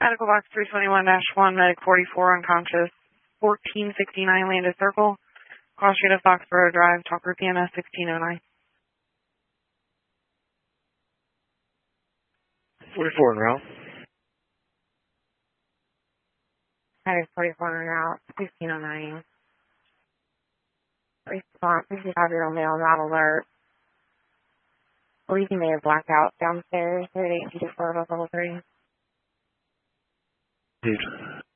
Medical box 321-1, medic 44, unconscious, 1469 Landis Circle, cross street of Foxborough Drive, Talker PMS 1609. 44 en route. Medic 44 en route, 1609. Response, 65-year-old male, not alert. Believe he may have blacked out downstairs, 38 feet of level 3. Dude.